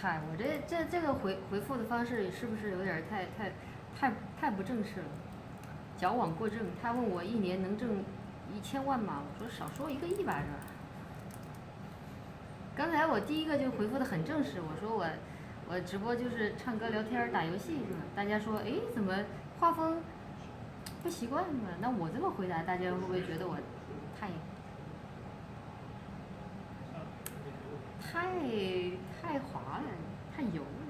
嗨，我这个回复的方式是不是有点太不正式了？矫枉过正。他问我一年能挣1000万吗？我说少说1个亿吧，是吧？刚才我第一个就回复的很正式，我说我直播就是唱歌、聊天、打游戏是吧？大家说，哎，怎么画风不习惯呢？那我这么回答，大家会不会觉得我太太太滑了，太油了？